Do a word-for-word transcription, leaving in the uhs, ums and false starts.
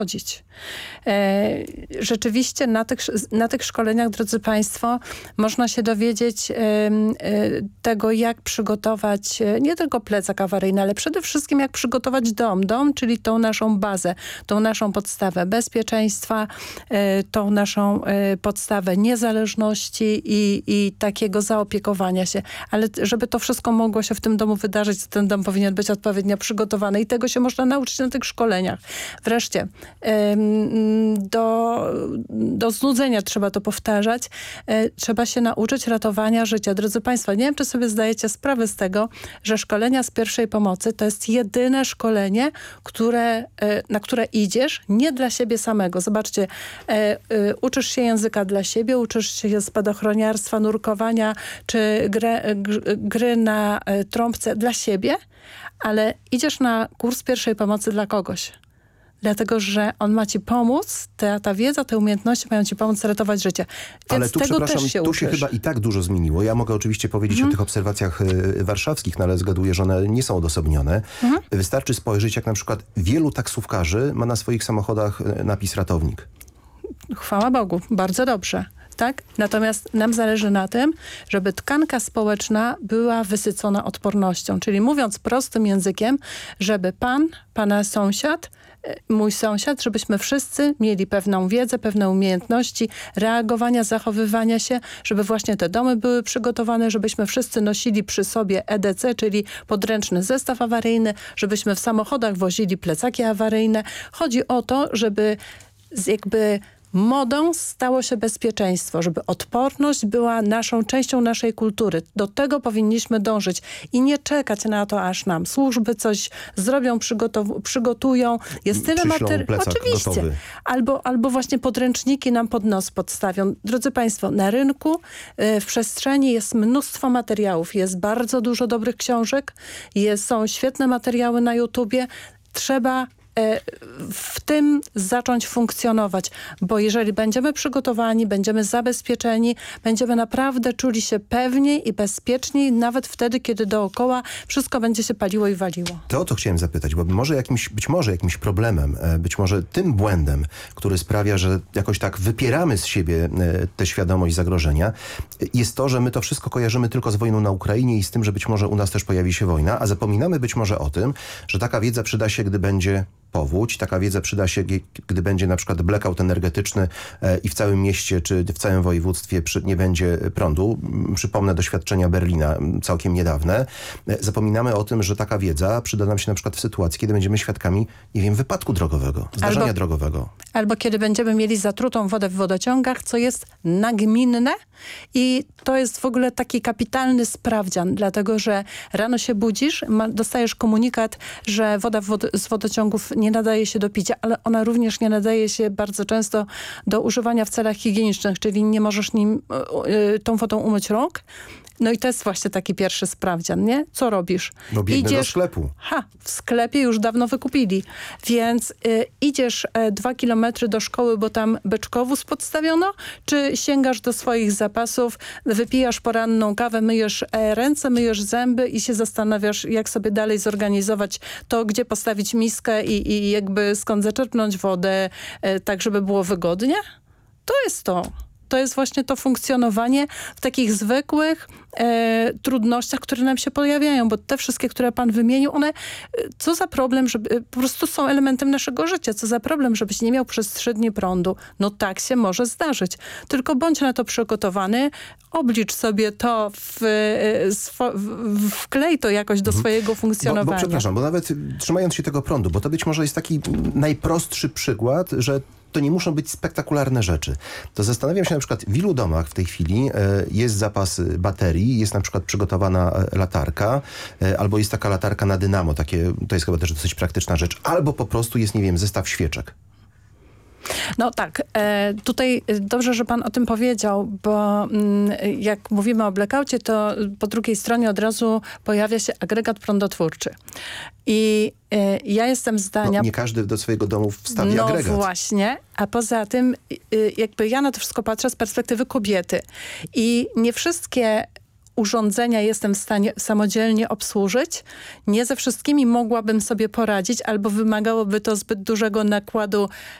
chodzić. E, rzeczywiście na tych, na tych szkoleniach, drodzy Państwo, można się dowiedzieć e, e, tego, jak przygotować e, nie tylko plecak awaryjny, ale przede wszystkim jak przygotować dom. Dom, czyli tą naszą bazę, tą naszą podstawę bezpieczeństwa, e, tą naszą e, podstawę niezależności i, i takiego zaopiekowania się. Ale żeby to wszystko mogło się w tym domu wydarzyć, to ten dom powinien być odpowiednio przygotowany i tego się można nauczyć na tych szkoleniach. Wreszcie, do, do znudzenia trzeba to powtarzać. Trzeba się nauczyć ratowania życia. Drodzy Państwo, nie wiem, czy sobie zdajecie sprawę z tego, że szkolenia z pierwszej pomocy to jest jedyne szkolenie, które, na które idziesz nie dla siebie samego. Zobaczcie, uczysz się języka dla siebie, uczysz się spadochroniarstwa, nurkowania, czy gry, gry na trąbce dla siebie, ale idziesz na kurs pierwszej pomocy dla kogoś. Dlatego, że on ma ci pomóc, ta, ta wiedza, te umiejętności mają ci pomóc ratować życie. Więc ale tu, tego przepraszam, też się tu uczysz. się chyba i tak dużo zmieniło. Ja mogę oczywiście powiedzieć hmm. o tych obserwacjach y, warszawskich, no ale zgaduję, że one nie są odosobnione. Hmm. Wystarczy spojrzeć, jak na przykład wielu taksówkarzy ma na swoich samochodach y, napis ratownik. Chwała Bogu, bardzo dobrze. Tak? Natomiast nam zależy na tym, żeby tkanka społeczna była wysycona odpornością. Czyli mówiąc prostym językiem, żeby pan, pana sąsiad, mój sąsiad, żebyśmy wszyscy mieli pewną wiedzę, pewne umiejętności reagowania, zachowywania się, żeby właśnie te domy były przygotowane, żebyśmy wszyscy nosili przy sobie E D C, czyli podręczny zestaw awaryjny, żebyśmy w samochodach wozili plecaki awaryjne. Chodzi o to, żeby z jakby modą stało się bezpieczeństwo, żeby odporność była naszą częścią naszej kultury. Do tego powinniśmy dążyć i nie czekać na to, aż nam służby coś zrobią, przygotują. Jest tyle materiałów. Oczywiście. Gotowy. Albo, albo właśnie podręczniki nam pod nos podstawią. Drodzy Państwo, na rynku, w przestrzeni jest mnóstwo materiałów. Jest bardzo dużo dobrych książek. Jest, są świetne materiały na YouTubie. Trzeba w tym zacząć funkcjonować, bo jeżeli będziemy przygotowani, będziemy zabezpieczeni, będziemy naprawdę czuli się pewniej i bezpieczniej, nawet wtedy, kiedy dookoła wszystko będzie się paliło i waliło. To o to chciałem zapytać, bo może jakimś, być może jakimś problemem, być może tym błędem, który sprawia, że jakoś tak wypieramy z siebie tę świadomość zagrożenia, jest to, że my to wszystko kojarzymy tylko z wojną na Ukrainie i z tym, że być może u nas też pojawi się wojna, a zapominamy być może o tym, że taka wiedza przyda się, gdy będzie powódź. Taka wiedza przyda się, gdy będzie na przykład blackout energetyczny e, i w całym mieście czy w całym województwie przy, nie będzie prądu. Przypomnę doświadczenia Berlina całkiem niedawne. E, zapominamy o tym, że taka wiedza przyda nam się na przykład w sytuacji, kiedy będziemy świadkami, nie wiem, wypadku drogowego, zdarzenia albo, drogowego. Albo kiedy będziemy mieli zatrutą wodę w wodociągach, co jest nagminne i to jest w ogóle taki kapitalny sprawdzian, dlatego że rano się budzisz, ma, dostajesz komunikat, że woda wod z wodociągów nie nadaje się do picia, ale ona również nie nadaje się bardzo często do używania w celach higienicznych, czyli nie możesz nim y, tą wodą umyć rąk. No i to jest właśnie taki pierwszy sprawdzian, nie? Co robisz? No biegnę idziesz, do sklepu. Ha, w sklepie już dawno wykupili. Więc y, idziesz y, dwa kilometry do szkoły, bo tam beczkowóz podstawiono, czy sięgasz do swoich zapasów, wypijasz poranną kawę, myjesz e, ręce, myjesz zęby i się zastanawiasz, jak sobie dalej zorganizować to, gdzie postawić miskę i, i jakby skąd zaczerpnąć wodę, y, tak żeby było wygodnie? To jest to. To jest właśnie to funkcjonowanie w takich zwykłych e, trudnościach, które nam się pojawiają, bo te wszystkie, które pan wymienił, one, co za problem, żeby po prostu są elementem naszego życia, co za problem, żebyś nie miał przez trzy dni prądu. No tak się może zdarzyć. Tylko bądź na to przygotowany, oblicz sobie to, w, w, wklej to jakoś do swojego funkcjonowania. Bo, bo przepraszam, bo nawet trzymając się tego prądu, bo to być może jest taki najprostszy przykład, że to nie muszą być spektakularne rzeczy. To zastanawiam się na przykład, w ilu domach w tej chwili e, jest zapas baterii, jest na przykład przygotowana latarka, e, albo jest taka latarka na dynamo, takie, to jest chyba też dosyć praktyczna rzecz, albo po prostu jest, nie wiem, zestaw świeczek. No tak, e, tutaj dobrze, że pan o tym powiedział, bo m, jak mówimy o blackoutie, to po drugiej stronie od razu pojawia się agregat prądotwórczy. I e, ja jestem zdania... No, nie każdy do swojego domu wstawi no agregat. No właśnie, a poza tym y, jakby ja na to wszystko patrzę z perspektywy kobiety. I nie wszystkie urządzenia jestem w stanie samodzielnie obsłużyć. Nie ze wszystkimi mogłabym sobie poradzić, albo wymagałoby to zbyt dużego nakładu